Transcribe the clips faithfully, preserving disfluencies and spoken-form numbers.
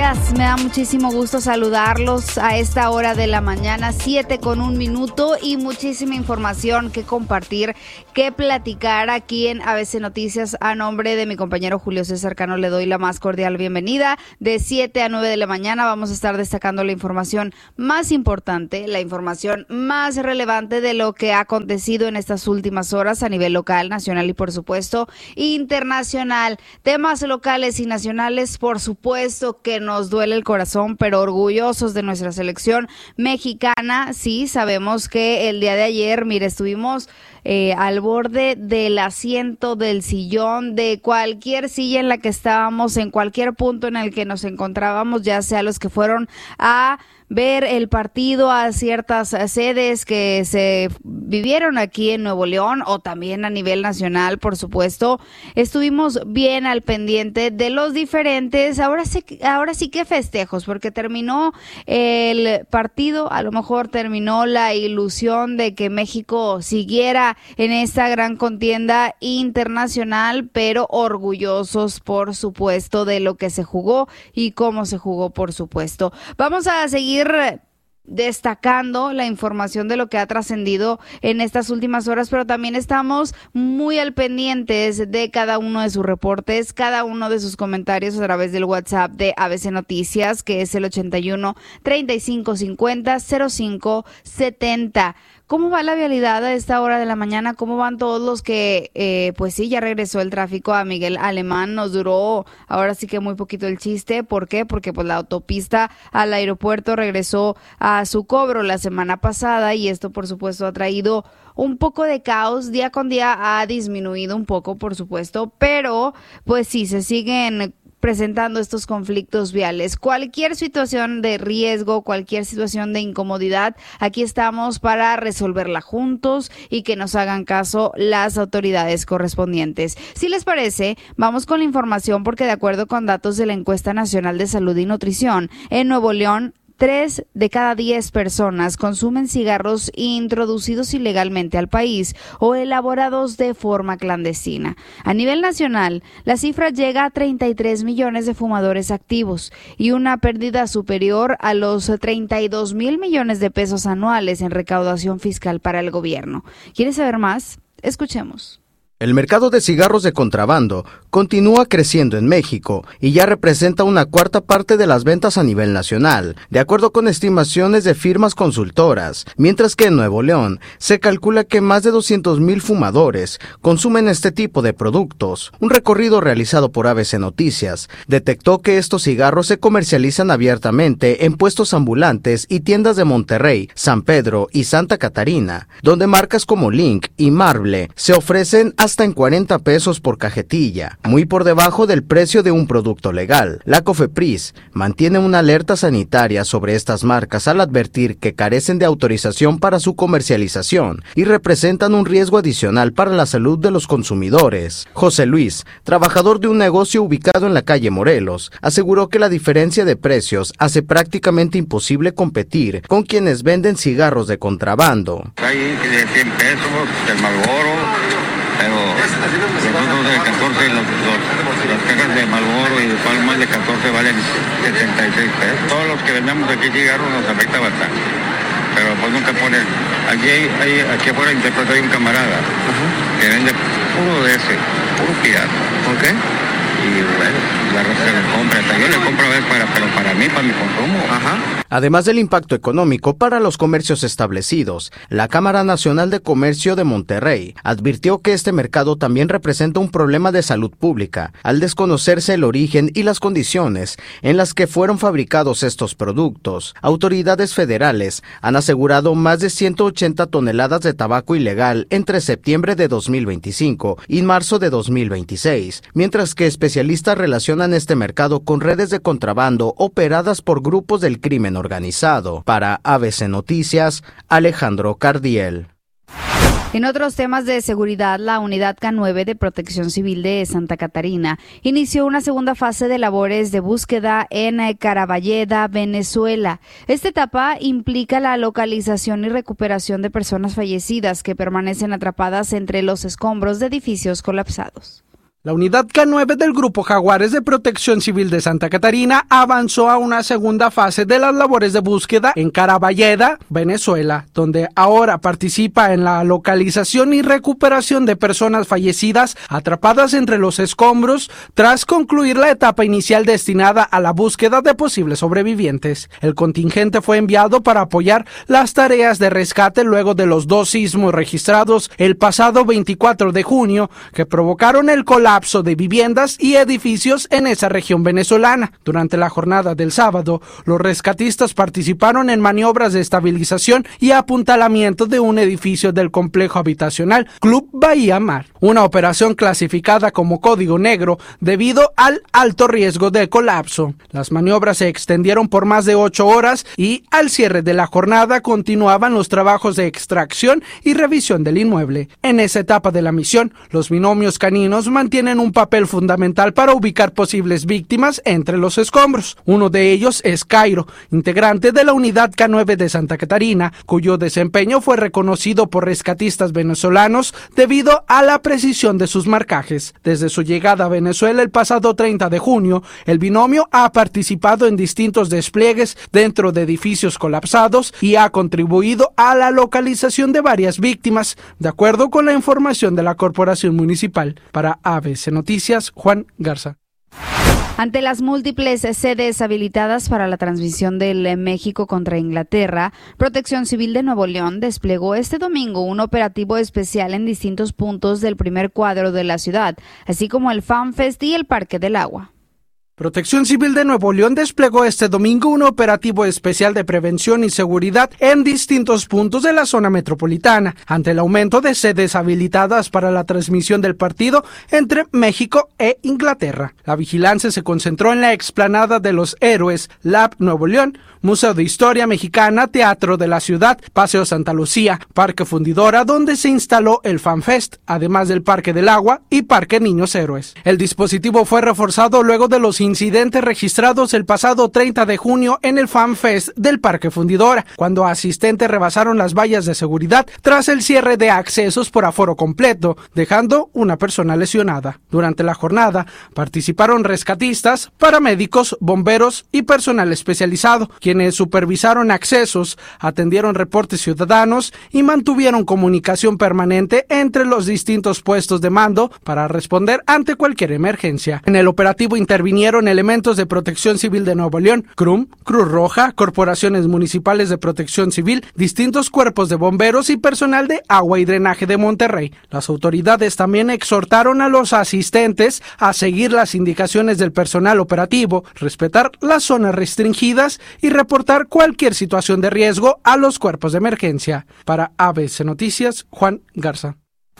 días, me da muchísimo gusto saludarlos a esta hora de la mañana, siete con un minuto, y muchísima información que compartir, que platicar aquí en A B C Noticias. A nombre de mi compañero Julio César Cano le doy la más cordial bienvenida. De siete a nueve de la mañana vamos a estar destacando la información más importante, la información más relevante de lo que ha acontecido en estas últimas horas a nivel local, nacional y por supuesto internacional. Temas locales y nacionales, por supuesto que nos duele el corazón, pero orgullosos de nuestra selección mexicana. Sí, sabemos que el día de ayer, mire, estuvimos eh, al borde del asiento, del sillón, de cualquier silla en la que estábamos, en cualquier punto en el que nos encontrábamos, ya sea los que fueron a ver el partido a ciertas sedes que se vivieron aquí en Nuevo León o también a nivel nacional, por supuesto. Estuvimos bien al pendiente de los diferentes, ahora sí, ahora sí que festejos, porque terminó el partido, a lo mejor terminó la ilusión de que México siguiera en esta gran contienda internacional, pero orgullosos, por supuesto, de lo que se jugó y cómo se jugó, por supuesto. Vamos a seguir destacando la información de lo que ha trascendido en estas últimas horas, pero también estamos muy al pendientes de cada uno de sus reportes, cada uno de sus comentarios a través del WhatsApp de A B C Noticias, que es el ochenta y uno, treinta y cinco cincuenta, cero cinco setenta. ¿Cómo va la vialidad a esta hora de la mañana? ¿Cómo van todos los que, eh, pues sí, ya regresó el tráfico a Miguel Alemán? Nos duró ahora sí que muy poquito el chiste. ¿Por qué? Porque pues la autopista al aeropuerto regresó a su cobro la semana pasada y esto por supuesto ha traído un poco de caos. Día con día ha disminuido un poco, por supuesto, pero pues sí, se siguen presentando estos conflictos viales. Cualquier situación de riesgo, cualquier situación de incomodidad, aquí estamos para resolverla juntos y que nos hagan caso las autoridades correspondientes. Si les parece, vamos con la información, porque de acuerdo con datos de la Encuesta Nacional de Salud y Nutrición, en Nuevo León, Tres de cada diez personas consumen cigarros introducidos ilegalmente al país o elaborados de forma clandestina. A nivel nacional, la cifra llega a treinta y tres millones de fumadores activos y una pérdida superior a los treinta y dos mil millones de pesos anuales en recaudación fiscal para el gobierno. ¿Quieres saber más? Escuchemos. El mercado de cigarros de contrabando continúa creciendo en México y ya representa una cuarta parte de las ventas a nivel nacional, de acuerdo con estimaciones de firmas consultoras, mientras que en Nuevo León se calcula que más de doscientos mil fumadores consumen este tipo de productos. Un recorrido realizado por A B C Noticias detectó que estos cigarros se comercializan abiertamente en puestos ambulantes y tiendas de Monterrey, San Pedro y Santa Catarina, donde marcas como Link y Marble se ofrecen a hasta en cuarenta pesos por cajetilla, muy por debajo del precio de un producto legal. La COFEPRIS mantiene una alerta sanitaria sobre estas marcas al advertir que carecen de autorización para su comercialización y representan un riesgo adicional para la salud de los consumidores. José Luis, trabajador de un negocio ubicado en la calle Morelos, aseguró que la diferencia de precios hace prácticamente imposible competir con quienes venden cigarros de contrabando. Hay de cien pesos, del Marlboro, pero nosotros de catorce, los, los, las cajas de Marlboro y de Palmas de catorce valen setenta y seis pesos. Todos los que vendemos aquí cigarros nos afecta bastante, pero pues nunca ponen. Aquí hay, hay aquí afuera interpreto hay un camarada uh-huh. que vende puro de ese, puro pirata. ¿Ok? Y bueno, la raza se le compra, hasta yo le compro a veces para, pero para mí, para mi consumo. Ajá. Además del impacto económico para los comercios establecidos, la Cámara Nacional de Comercio de Monterrey advirtió que este mercado también representa un problema de salud pública, al desconocerse el origen y las condiciones en las que fueron fabricados estos productos. Autoridades federales han asegurado más de ciento ochenta toneladas de tabaco ilegal entre septiembre de dos mil veinticinco y marzo de dos mil veintiséis, mientras que especialistas relacionan este mercado con redes de contrabando operadas por grupos del crimen organizado. Para A B C Noticias, Alejandro Cardiel. En otros temas de seguridad, la Unidad K nueve de Protección Civil de Santa Catarina inició una segunda fase de labores de búsqueda en Caraballeda, Venezuela. Esta etapa implica la localización y recuperación de personas fallecidas que permanecen atrapadas entre los escombros de edificios colapsados. La unidad K nueve del Grupo Jaguares de Protección Civil de Santa Catarina avanzó a una segunda fase de las labores de búsqueda en Caraballeda, Venezuela, donde ahora participa en la localización y recuperación de personas fallecidas atrapadas entre los escombros tras concluir la etapa inicial destinada a la búsqueda de posibles sobrevivientes. El contingente fue enviado para apoyar las tareas de rescate luego de los dos sismos registrados el pasado veinticuatro de junio que provocaron el colapso de viviendas y edificios en esa región venezolana. Durante la jornada del sábado, los rescatistas participaron en maniobras de estabilización y apuntalamiento de un edificio del complejo habitacional Club Bahía Mar, una operación clasificada como código negro debido al alto riesgo de colapso. Las maniobras se extendieron por más de ocho horas y al cierre de la jornada continuaban los trabajos de extracción y revisión del inmueble. En esa etapa de la misión, los binomios caninos mantienen tienen un papel fundamental para ubicar posibles víctimas entre los escombros. Uno de ellos es Cairo, integrante de la unidad K nueve de Santa Catarina, cuyo desempeño fue reconocido por rescatistas venezolanos debido a la precisión de sus marcajes. Desde su llegada a Venezuela el pasado treinta de junio, el binomio ha participado en distintos despliegues dentro de edificios colapsados y ha contribuido a la localización de varias víctimas, de acuerdo con la información de la Corporación Municipal. Para A B C Noticias, Juan Garza. Ante las múltiples sedes habilitadas para la transmisión del México contra Inglaterra, Protección Civil de Nuevo León desplegó este domingo un operativo especial en distintos puntos del primer cuadro de la ciudad, así como el FanFest y el Parque del Agua. Protección Civil de Nuevo León desplegó este domingo un operativo especial de prevención y seguridad en distintos puntos de la zona metropolitana, ante el aumento de sedes habilitadas para la transmisión del partido entre México e Inglaterra. La vigilancia se concentró en la explanada de los Héroes, Lab Nuevo León, Museo de Historia Mexicana, Teatro de la Ciudad, Paseo Santa Lucía, Parque Fundidora, donde se instaló el FanFest, además del Parque del Agua y Parque Niños Héroes. El dispositivo fue reforzado luego de los incidentes registrados el pasado treinta de junio en el FanFest del Parque Fundidora, cuando asistentes rebasaron las vallas de seguridad tras el cierre de accesos por aforo completo, dejando una persona lesionada. Durante la jornada participaron rescatistas, paramédicos, bomberos y personal especializado, quienes supervisaron accesos, atendieron reportes ciudadanos y mantuvieron comunicación permanente entre los distintos puestos de mando para responder ante cualquier emergencia. En el operativo intervinieron elementos de Protección Civil de Nuevo León, C R U M, Cruz Roja, corporaciones municipales de protección civil, distintos cuerpos de bomberos y personal de agua y drenaje de Monterrey. Las autoridades también exhortaron a los asistentes a seguir las indicaciones del personal operativo, respetar las zonas restringidas y reportar cualquier situación de riesgo a los cuerpos de emergencia. Para A B C Noticias, Juan Garza.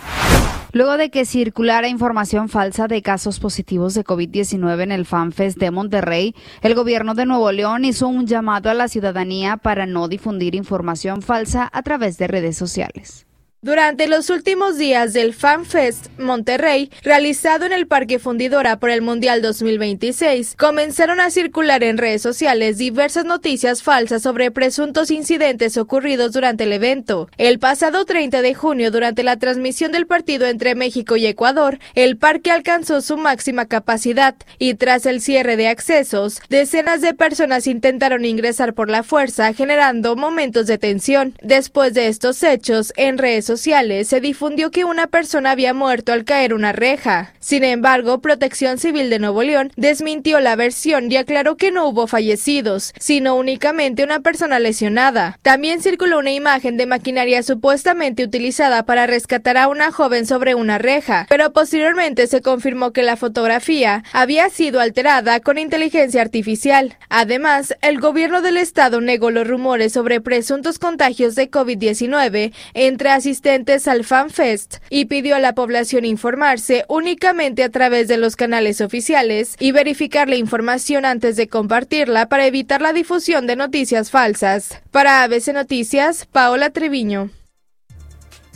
Luego de que circulara información falsa de casos positivos de COVID diecinueve en el FanFest de Monterrey, el gobierno de Nuevo León hizo un llamado a la ciudadanía para no difundir información falsa a través de redes sociales. Durante los últimos días del FanFest Monterrey, realizado en el Parque Fundidora por el Mundial dos mil veintiséis, comenzaron a circular en redes sociales diversas noticias falsas sobre presuntos incidentes ocurridos durante el evento. El pasado treinta de junio, durante la transmisión del partido entre México y Ecuador, el parque alcanzó su máxima capacidad y tras el cierre de accesos, decenas de personas intentaron ingresar por la fuerza, generando momentos de tensión. Después de estos hechos, en redes sociales se difundió que una persona había muerto al caer una reja. Sin embargo, Protección Civil de Nuevo León desmintió la versión y aclaró que no hubo fallecidos, sino únicamente una persona lesionada. También circuló una imagen de maquinaria supuestamente utilizada para rescatar a una joven sobre una reja, pero posteriormente se confirmó que la fotografía había sido alterada con inteligencia artificial. Además, el gobierno del estado negó los rumores sobre presuntos contagios de COVID diecinueve entre asistentes al FanFest y pidió a la población informarse únicamente a través de los canales oficiales y verificar la información antes de compartirla para evitar la difusión de noticias falsas. Para A B C Noticias, Paola Treviño.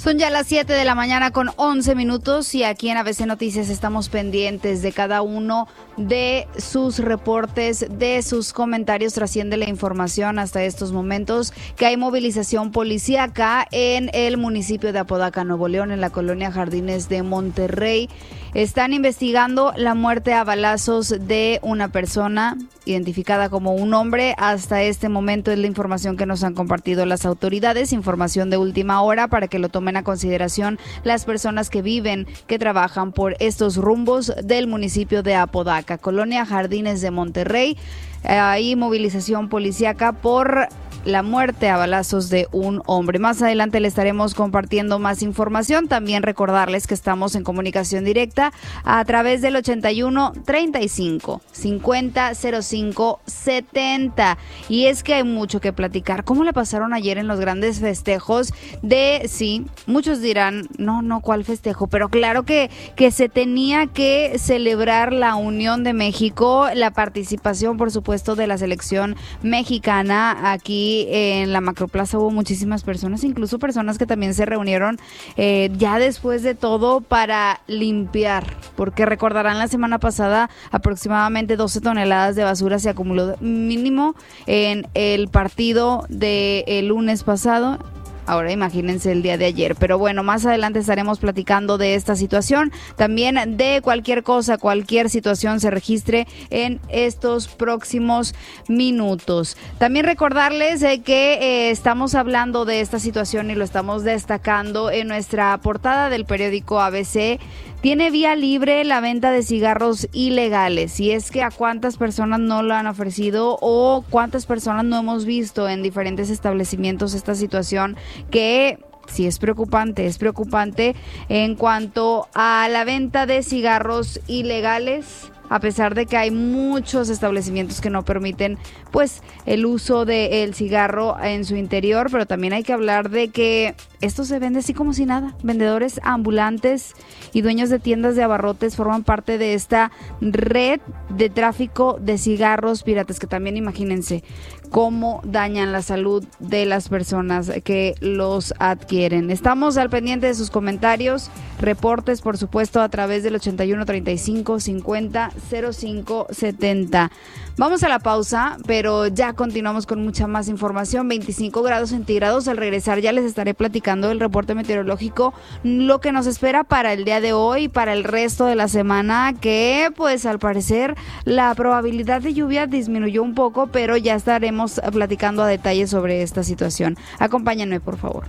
Son ya las siete de la mañana con once minutos y aquí en A B C Noticias estamos pendientes de cada uno de sus reportes, de sus comentarios. Trasciende la información hasta estos momentos que hay movilización policíaca en el municipio de Apodaca, Nuevo León, en la colonia Jardines de Monterrey. Están investigando la muerte a balazos de una persona identificada como un hombre. Hasta este momento es la información que nos han compartido las autoridades, información de última hora para que lo tomen a consideración las personas que viven, que trabajan por estos rumbos del municipio de Apodaca, colonia Jardines de Monterrey. Hay movilización policíaca por la muerte a balazos de un hombre. Más adelante le estaremos compartiendo más información. También recordarles que estamos en comunicación directa a través del ochenta y uno, treinta y cinco, cincuenta, cero cinco, setenta. Y es que hay mucho que platicar. ¿Cómo le pasaron ayer en los grandes festejos de, sí, muchos dirán, no, no, ¿cuál festejo? Pero claro que, que se tenía que celebrar la unión de México, la participación, por supuesto, de la selección mexicana. Aquí en la Macroplaza hubo muchísimas personas, incluso personas que también se reunieron eh, ya después de todo para limpiar, porque recordarán la semana pasada aproximadamente doce toneladas de basura se acumuló mínimo en el partido del lunes pasado. Ahora imagínense el día de ayer, pero bueno, más adelante estaremos platicando de esta situación, también de cualquier cosa, cualquier situación se registre en estos próximos minutos. También recordarles eh, que eh, estamos hablando de esta situación y lo estamos destacando en nuestra portada del periódico A B C. Tiene vía libre la venta de cigarros ilegales, y es que a cuántas personas no lo han ofrecido o cuántas personas no hemos visto en diferentes establecimientos esta situación que sí es preocupante, es preocupante en cuanto a la venta de cigarros ilegales. A pesar de que hay muchos establecimientos que no permiten pues el uso del cigarro en su interior, pero también hay que hablar de que esto se vende así como si nada. Vendedores ambulantes y dueños de tiendas de abarrotes forman parte de esta red de tráfico de cigarros piratas, que también imagínense cómo dañan la salud de las personas que los adquieren. Estamos al pendiente de sus comentarios, reportes, por supuesto, a través del ochenta y uno, treinta y cinco, cincuenta, cero cinco, setenta. Vamos a la pausa, pero ya continuamos con mucha más información. veinticinco grados centígrados. Al regresar ya les estaré platicando del reporte meteorológico, lo que nos espera para el día de hoy, para el resto de la semana, que pues al parecer la probabilidad de lluvia disminuyó un poco, pero ya estaremos platicando a detalle sobre esta situación. Acompáñenme, por favor.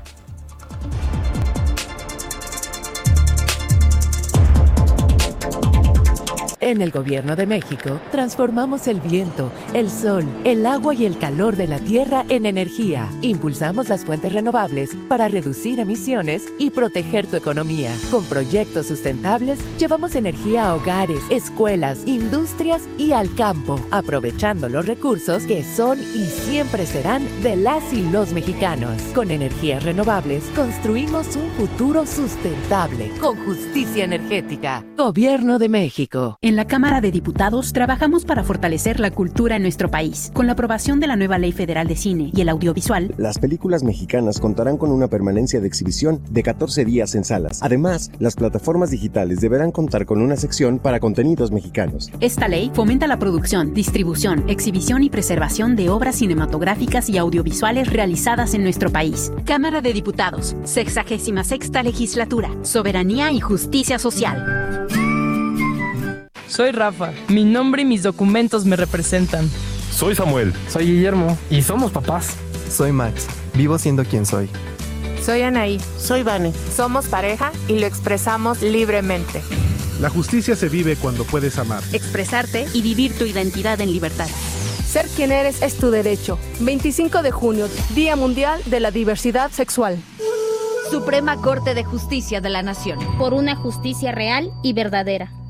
En el Gobierno de México, transformamos el viento, el sol, el agua y el calor de la tierra en energía. Impulsamos las fuentes renovables para reducir emisiones y proteger tu economía. Con proyectos sustentables, llevamos energía a hogares, escuelas, industrias y al campo, aprovechando los recursos que son y siempre serán de las y los mexicanos. Con energías renovables, construimos un futuro sustentable, con justicia energética. Gobierno de México. En la Cámara de Diputados trabajamos para fortalecer la cultura en nuestro país. Con la aprobación de la nueva Ley Federal de Cine y el Audiovisual, las películas mexicanas contarán con una permanencia de exhibición de catorce días en salas. Además, las plataformas digitales deberán contar con una sección para contenidos mexicanos. Esta ley fomenta la producción, distribución, exhibición y preservación de obras cinematográficas y audiovisuales realizadas en nuestro país. Cámara de Diputados, sexagésima sexta legislatura, soberanía y justicia social. Soy Rafa, mi nombre y mis documentos me representan. Soy Samuel. Soy Guillermo y somos papás. Soy Max, vivo siendo quien soy. Soy Anaí. Soy Vane. Somos pareja y lo expresamos libremente. La justicia se vive cuando puedes amar, expresarte y vivir tu identidad en libertad. Ser quien eres es tu derecho. veinticinco de junio, Día Mundial de la Diversidad Sexual. Suprema Corte de Justicia de la Nación. Por una justicia real y verdadera.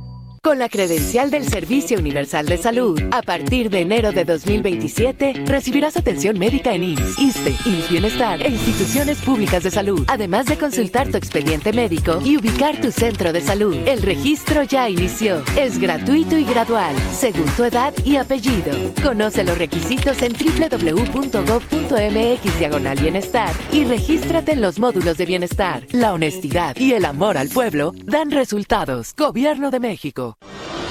Con la credencial del Servicio Universal de Salud, a partir de enero de dos mil veintisiete, recibirás atención médica en I M S S, ISSSTE, I M S S Bienestar e instituciones públicas de salud, además de consultar tu expediente médico y ubicar tu centro de salud. El registro ya inició. Es gratuito y gradual, según tu edad y apellido. Conoce los requisitos en doble u doble u doble u punto gob punto eme equis diagonal bienestar y regístrate en los módulos de bienestar. La honestidad y el amor al pueblo dan resultados. Gobierno de México.